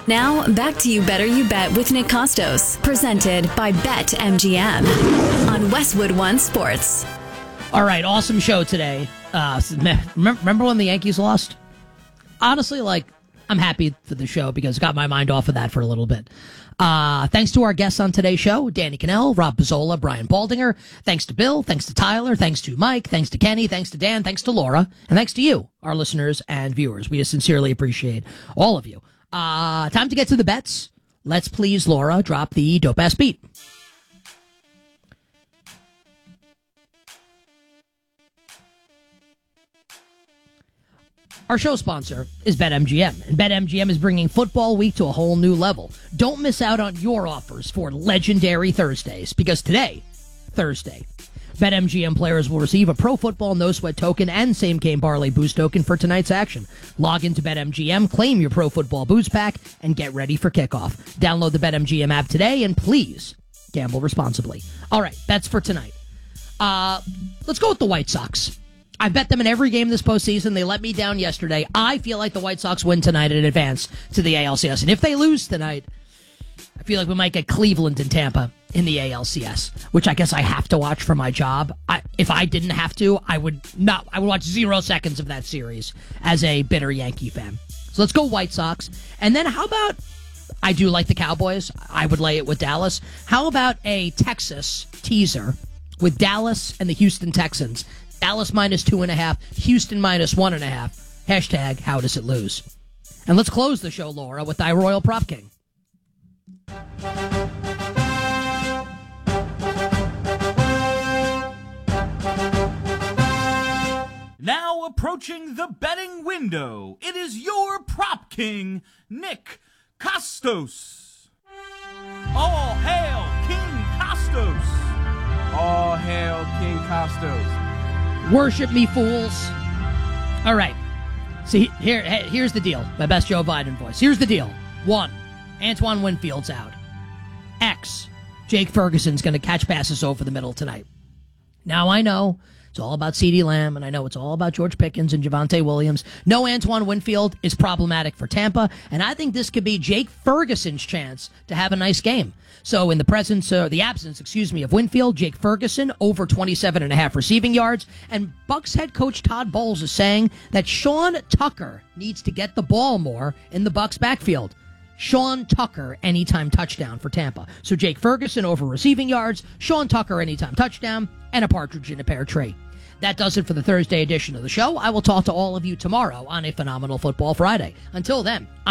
Now, back to You Better You Bet with Nick Costos, presented by BetMGM on Westwood One Sports. All right, awesome show today. Remember when the Yankees lost? Honestly, I'm happy for the show because it got my mind off of that for a little bit. Thanks to our guests on today's show, Danny Cannell, Rob Pizzola, Brian Baldinger. Thanks to Bill, thanks to Tyler, thanks to Mike, thanks to Kenny, thanks to Dan, thanks to Laura, and thanks to you, our listeners and viewers. We sincerely appreciate all of you. Time to get to the bets. Let's please, Laura, drop the dope-ass beat. Our show sponsor is BetMGM, and BetMGM is bringing football week to a whole new level. Don't miss out on your offers for legendary Thursdays, because today, Thursday, BetMGM players will receive a Pro Football No Sweat token and Same Game Parlay Boost token for tonight's action. Log into BetMGM, claim your Pro Football Boost pack, and get ready for kickoff. Download the BetMGM app today, and please gamble responsibly. All right, bets for tonight. Let's go with the White Sox. I bet them in every game this postseason. They let me down yesterday. I feel like the White Sox win tonight and advance to the ALCS. And if they lose tonight, I feel like we might get Cleveland and Tampa in the ALCS, which I guess I have to watch for my job. If I didn't have to, I would watch 0 seconds of that series as a bitter Yankee fan. So let's go White Sox. And then how about, I do like the Cowboys. I would lay it with Dallas. How about a Texas teaser with Dallas and the Houston Texans? Dallas minus 2.5, Houston minus 1.5. Hashtag how does it lose? And let's close the show, Laura, with thy Royal Prop King. Now approaching the betting window, it is your Prop King, Nick Costos. All hail King Costos. All hail King Costos. Worship me, fools. All right. See, here's the deal. My best Joe Biden voice. Here's the deal. 1, Antoine Winfield's out. X, Jake Ferguson's going to catch passes over the middle tonight. Now, I know it's all about CeeDee Lamb, and I know it's all about George Pickens and Javonte Williams. No Antoine Winfield is problematic for Tampa, and I think this could be Jake Ferguson's chance to have a nice game. So in the absence of Winfield, Jake Ferguson over 27.5 receiving yards. And Bucs head coach Todd Bowles is saying that Sean Tucker needs to get the ball more in the Bucs backfield. Sean Tucker, anytime touchdown for Tampa. So Jake Ferguson over receiving yards, Sean Tucker anytime touchdown, and a partridge in a pear tree. That does it for the Thursday edition of the show. I will talk to all of you tomorrow on a Phenomenal Football Friday. Until then,